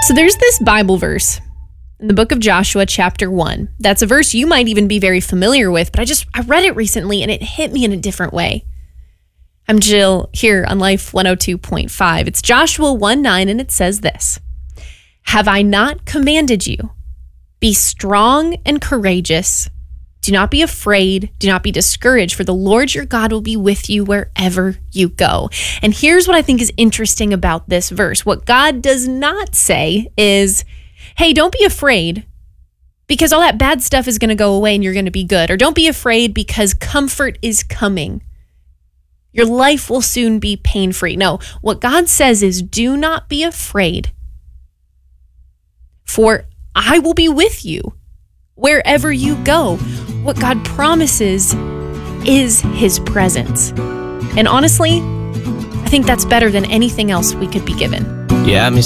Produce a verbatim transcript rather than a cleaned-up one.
So there's this Bible verse in the book of Joshua, chapter one. That's a verse you might even be very familiar with, but I just, I read it recently and it hit me in a different way. I'm Jill here on Life one oh two point five. It's Joshua one nine and it says this: "Have I not commanded you? Be strong and courageous. Do not be afraid. Do not be discouraged, for the Lord your God will be with you wherever you go." And here's what I think is interesting about this verse. What God does not say is, hey, don't be afraid because all that bad stuff is going to go away and you're going to be good. Or don't be afraid because comfort is coming. Your life will soon be pain-free. No, what God says is, do not be afraid, for I will be with you wherever you go. What God promises is his presence. And honestly, I think that's better than anything else we could be given. Yeah, I mean,